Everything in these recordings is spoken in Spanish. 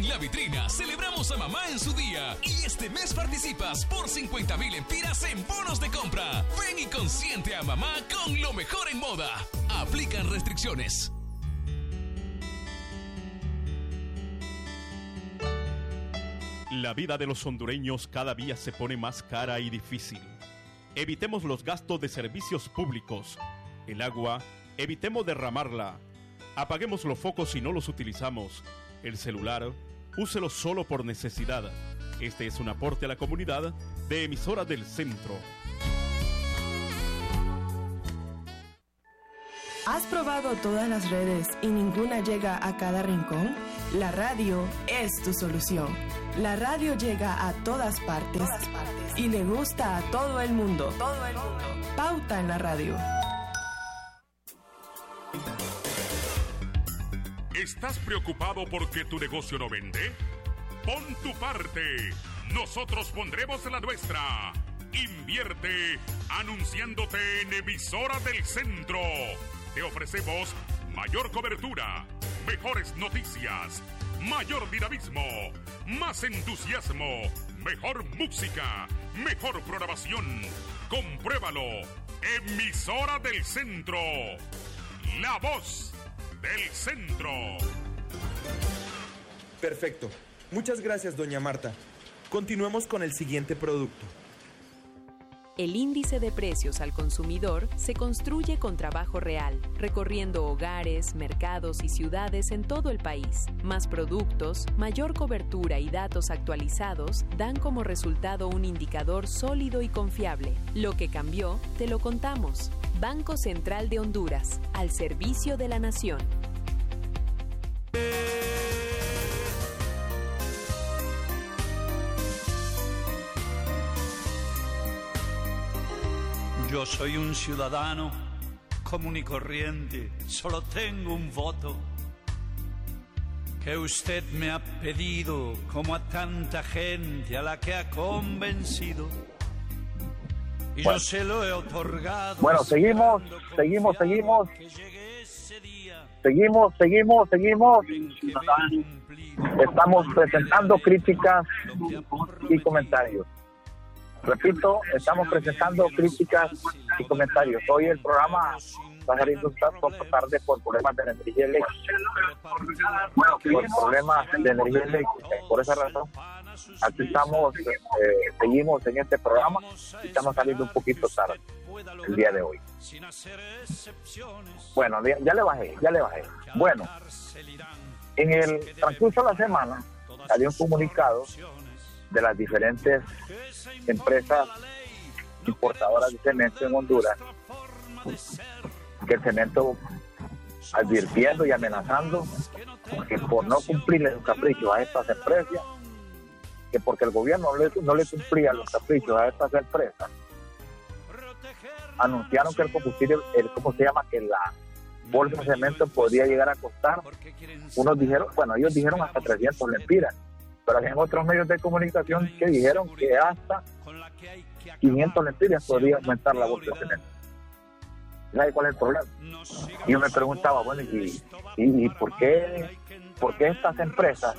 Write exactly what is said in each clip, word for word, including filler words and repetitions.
La Vitrina, celebramos a mamá en su día y este mes participas por cincuenta mil empiras en bonos de compra. Ven y consiente a mamá con lo mejor en moda. Aplican restricciones. La vida de los hondureños cada día se pone más cara y difícil. Evitemos los gastos de servicios públicos. El agua, evitemos derramarla. Apaguemos los focos si no los utilizamos. El celular, úselo solo por necesidad. Este es un aporte a la comunidad de Emisoras del Centro. ¿Has probado todas las redes y ninguna llega a cada rincón? La radio es tu solución. La radio llega a todas partes, todas partes. Y le gusta a todo el mundo. Todo el mundo. Pauta en la radio. ¿Estás preocupado porque tu negocio no vende? Pon tu parte. Nosotros pondremos la nuestra. Invierte anunciándote en Emisoras del Centro. Te ofrecemos mayor cobertura, mejores noticias, mayor dinamismo, más entusiasmo, mejor música, mejor programación. Compruébalo. Emisora del Centro. La voz del centro. Perfecto. Muchas gracias, doña Marta. Continuemos con el siguiente producto. El índice de precios al consumidor se construye con trabajo real, recorriendo hogares, mercados y ciudades en todo el país. Más productos, mayor cobertura y datos actualizados dan como resultado un indicador sólido y confiable. Lo que cambió, te lo contamos. Banco Central de Honduras, al servicio de la nación. Yo soy un ciudadano común y corriente, solo tengo un voto que usted me ha pedido, como a tanta gente a la que ha convencido. Y bueno, yo se lo he otorgado. Bueno, seguimos, seguimos, seguimos. Seguimos, seguimos, seguimos. Estamos presentando críticas y comentarios. Repito, estamos presentando críticas y comentarios. Hoy el programa va a salir un poco tarde por problemas de energía eléctrica. Bueno, por problemas de energía eléctrica. Por esa razón, aquí estamos, eh, seguimos en este programa y estamos saliendo un poquito tarde el día de hoy. Bueno, ya le bajé, ya le bajé. Bueno, en el transcurso de la semana salió un comunicado de las diferentes empresas importadoras de cemento en Honduras, que el cemento, advirtiendo y amenazando que por no cumplirle los caprichos a estas empresas, que porque el gobierno no le, no le cumplía los caprichos a estas empresas, anunciaron que el combustible, el, ¿cómo se llama? Que la bolsa de cemento podría llegar a costar, unos dijeron, bueno, ellos dijeron hasta trescientos lempiras, pero hay otros medios de comunicación que dijeron que hasta quinientos lempiras podría aumentar la bolsa de cemento. ¿Sabe cuál es el problema? Y yo me preguntaba, bueno, ¿y, y, y por qué, por qué estas empresas,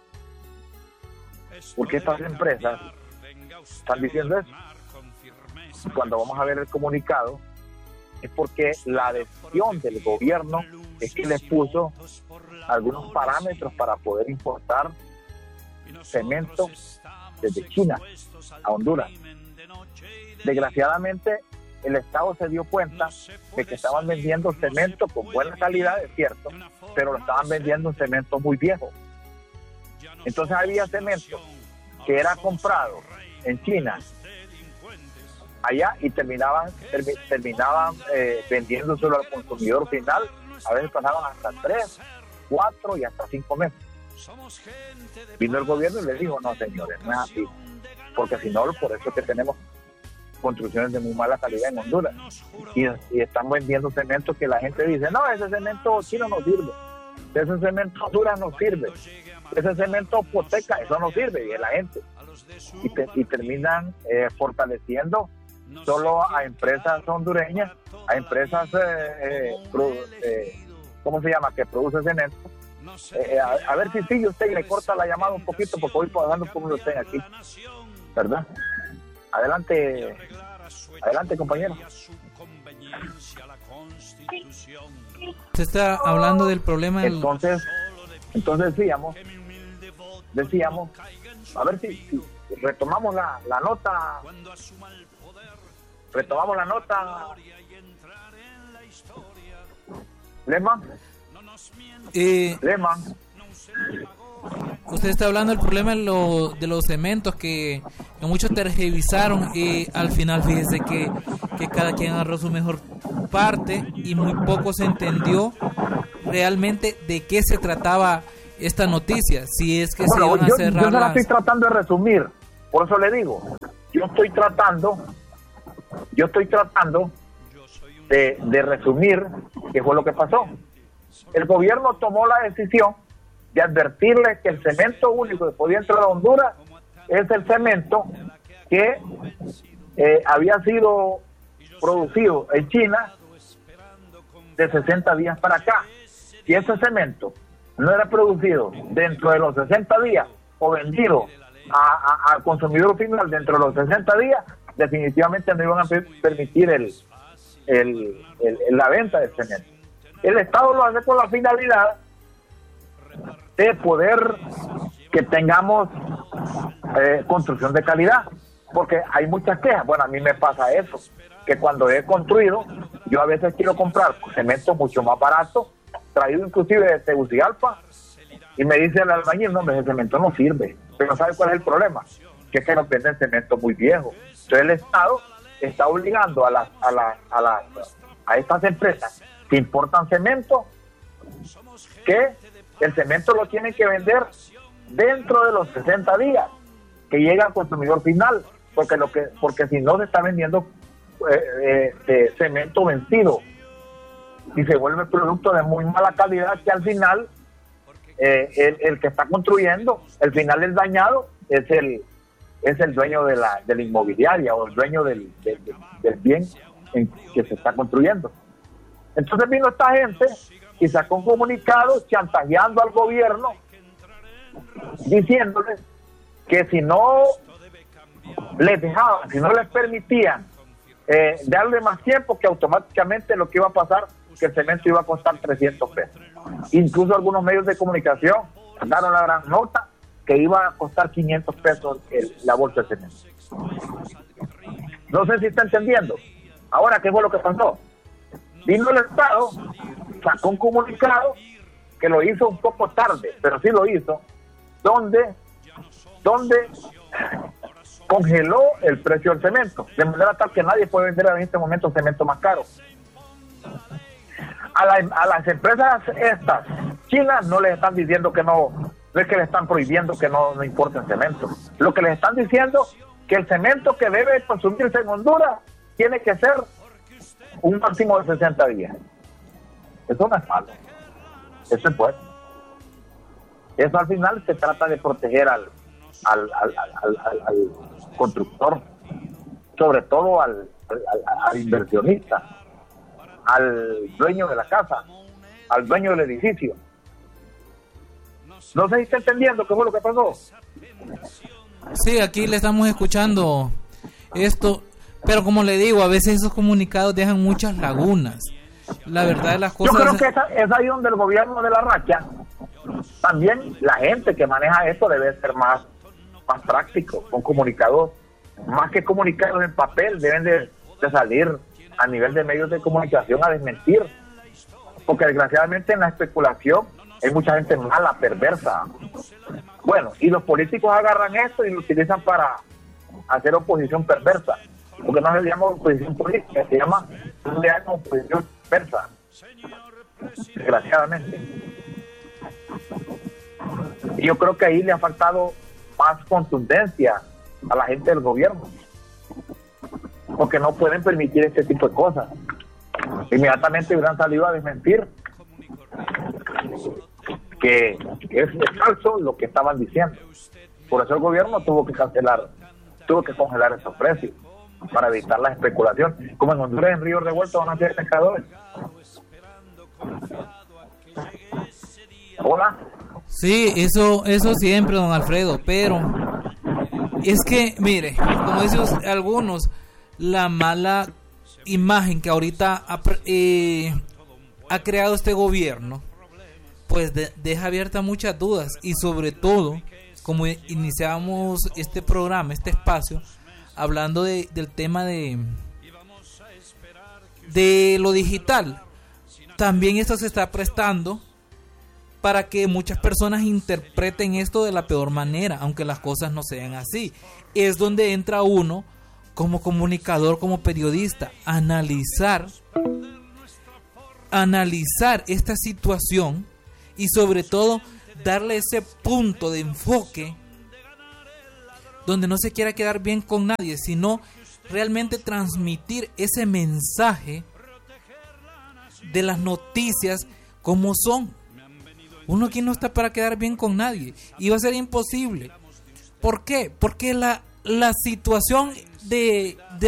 por qué estas empresas están diciendo eso? Cuando vamos a ver el comunicado, es porque la decisión del gobierno es que les puso algunos parámetros para poder importar cemento desde China a Honduras. Desgraciadamente, el Estado se dio cuenta de que estaban vendiendo cemento con buena calidad, es cierto, pero lo estaban vendiendo un cemento muy viejo. Entonces había cemento que era comprado en China allá y terminaban termi, terminaban eh, vendiéndoselo al consumidor final. A veces pasaban hasta tres, cuatro y hasta cinco meses. Vino el gobierno y le dijo, no señores, no es así, porque si no, por eso es que tenemos construcciones de muy mala calidad en Honduras y, y están vendiendo cemento que la gente dice, no, ese cemento chino no sirve, ese cemento Honduras no sirve, ese cemento Poteca, eso no sirve, y la gente y, te, y terminan eh, fortaleciendo solo a empresas hondureñas, a empresas eh, eh, pro, eh, ¿cómo se llama? que produce cemento, Eh, a, a ver si sigue usted y le corta la llamada un poquito porque voy pagando como lo usted aquí, ¿verdad? Adelante, adelante compañero. Se está hablando del problema del... Entonces, entonces decíamos, decíamos, a ver si, si retomamos la, la nota, retomamos la nota, Lehman, eh, Lehman. Usted está hablando del problema de, lo, de los cementos que, que muchos tergiversaron y al final fíjese que, que cada quien agarró su mejor parte y muy poco se entendió realmente de qué se trataba esta noticia, si es que bueno, se iban yo, a cerrar yo se la las... estoy tratando de resumir, por eso le digo, yo estoy tratando, yo estoy tratando de, de resumir qué fue lo que pasó. El gobierno tomó la decisión de advertirle que el cemento único que podía entrar a Honduras es el cemento que eh, había sido producido en China de sesenta días para acá. Si ese cemento no era producido dentro de los sesenta días o vendido al consumidor final dentro de los sesenta días, definitivamente no iban a permitir el, el, el, el la venta del cemento. El Estado lo hace con la finalidad de poder que tengamos eh, construcción de calidad, porque hay muchas quejas. Bueno, a mí me pasa eso, que cuando he construido, yo a veces quiero comprar cemento mucho más barato, traído inclusive de Tegucigalpa, y me dice el albañil, no, ese cemento no sirve. Pero ¿sabe cuál es el problema? Que es que nos venden cemento muy viejo. Entonces el Estado está obligando a las a las a las a estas empresas que importan cemento que el cemento lo tienen que vender dentro de los sesenta días que llega al consumidor final, porque lo que porque si no se está vendiendo eh, eh, cemento vencido y se vuelve producto de muy mala calidad que al final eh, el, el que está construyendo, el final el dañado es el es el dueño de la de la inmobiliaria o el dueño del, del, del bien en que se está construyendo. Entonces vino esta gente y sacó un comunicado chantajeando al gobierno, diciéndole que si no les dejaban, si no les permitían eh, darle más tiempo, que automáticamente lo que iba a pasar, que el cemento iba a costar trescientos pesos. Incluso algunos medios de comunicación daron la gran nota que iba a costar quinientos pesos el, la bolsa de cemento. No sé si está entendiendo. Ahora, ¿qué fue lo que pasó? Vino el Estado, sacó un comunicado que lo hizo un poco tarde, pero sí lo hizo, donde, donde congeló el precio del cemento, de manera tal que nadie puede vender en este momento cemento más caro. A, la, a las empresas estas chinas no les están diciendo que no, no es que les están prohibiendo que no, no importen cemento. Lo que les están diciendo que el cemento que debe consumirse en Honduras tiene que ser un máximo de sesenta días. Eso no es malo. Eso es bueno. Eso al final se trata de proteger al al, al, al, al, al constructor, sobre todo al, al, al inversionista, al dueño de la casa, al dueño del edificio. No sé si está entendiendo qué fue lo que pasó. Sí, aquí le estamos escuchando esto. Pero como le digo, a veces esos comunicados dejan muchas lagunas. La verdad de las cosas... Yo creo que esa, es ahí donde el gobierno de la racha, también la gente que maneja esto debe ser más, más práctico, con comunicados, más que comunicados en papel, deben de, de salir a nivel de medios de comunicación a desmentir. Porque desgraciadamente en la especulación hay mucha gente mala, perversa. Bueno, y los políticos agarran esto y lo utilizan para hacer oposición perversa. Porque no se llama oposición política, se llama, se llama oposición persa, desgraciadamente. Y yo creo que ahí le ha faltado más contundencia a la gente del gobierno, porque no pueden permitir este tipo de cosas. Inmediatamente hubieran salido a desmentir que es falso lo que estaban diciendo. Por eso el gobierno tuvo que cancelar, tuvo que congelar esos precios para evitar la especulación. Como en Honduras, en Río Revuelto van a ser pescadores. Hola. Sí, eso, eso siempre, don Alfredo, pero es que, mire, como dicen algunos, la mala imagen que ahorita ha, eh, ha creado este gobierno, pues de, deja abiertas muchas dudas, y sobre todo, como iniciamos este programa, este espacio, hablando de, del tema de, de lo digital, también esto se está prestando para que muchas personas interpreten esto de la peor manera, aunque las cosas no sean así. Es donde entra uno como comunicador, como periodista, analizar, analizar esta situación y sobre todo darle ese punto de enfoque donde no se quiera quedar bien con nadie, sino realmente transmitir ese mensaje de las noticias como son. Uno aquí no está para quedar bien con nadie y va a ser imposible. ¿Por qué? Porque la, la situación de, de